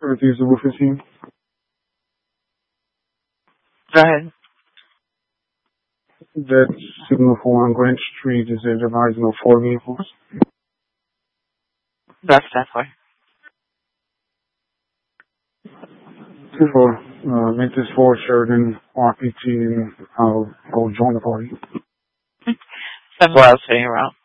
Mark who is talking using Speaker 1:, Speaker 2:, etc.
Speaker 1: Refuse the 15.
Speaker 2: Go ahead.
Speaker 1: That signal for on Grant Street is a dividing of 4 vehicles.
Speaker 2: That's definitely.
Speaker 1: 2-4, make this 4 Sheridan RPT and I'll go join the party.
Speaker 2: 7 miles sitting around.